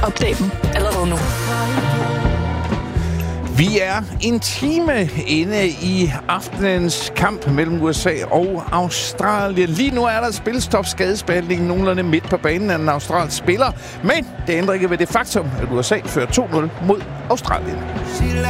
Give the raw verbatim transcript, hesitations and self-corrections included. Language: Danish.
Opdag dem allerede nu. Vi er en time inde i aftenens kamp mellem U S A og Australien. Lige nu er der spilstop skadesbehandling nogenlunde midt på banen af en australsk spiller. Men det ændrer ikke ved det faktum, at U S A fører to nul mod Australien.